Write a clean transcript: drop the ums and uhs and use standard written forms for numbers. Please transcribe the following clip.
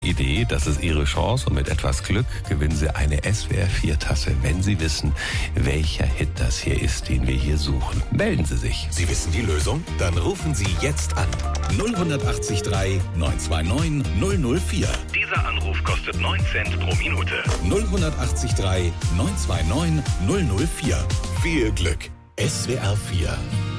Idee, das ist Ihre Chance und mit etwas Glück gewinnen Sie eine SWR4-Tasse, wenn Sie wissen, welcher Hit das hier ist, den wir hier suchen. Melden Sie sich. Sie wissen die Lösung? Dann rufen Sie jetzt an. 08083 929 004. Dieser Anruf kostet 9 Cent pro Minute. 08083 929 004. Viel Glück. SWR4